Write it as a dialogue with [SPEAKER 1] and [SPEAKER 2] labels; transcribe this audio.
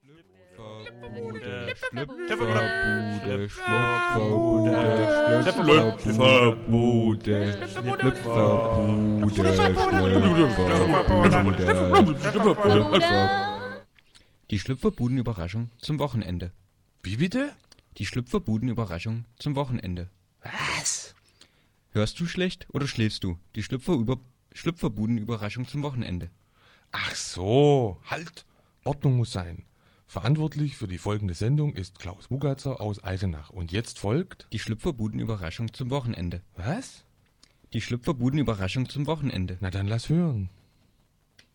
[SPEAKER 1] Die Schlüpferbuden-Überraschung zum Wochenende.
[SPEAKER 2] Wie bitte?
[SPEAKER 1] Die Schlüpferbuden-Überraschung zum Wochenende.
[SPEAKER 2] Was?
[SPEAKER 1] Hörst du schlecht oder schläfst du? Die Schlüpferbuden-Überraschung zum Wochenende.
[SPEAKER 2] Ach so, halt. Ordnung muss sein. Verantwortlich für die folgende Sendung ist Klaus Mugatzer aus Eisenach. Und jetzt folgt...
[SPEAKER 1] Die Schlüpferbuden-Überraschung zum Wochenende.
[SPEAKER 2] Was?
[SPEAKER 1] Die Schlüpferbuden-Überraschung zum Wochenende.
[SPEAKER 2] Na dann lass hören.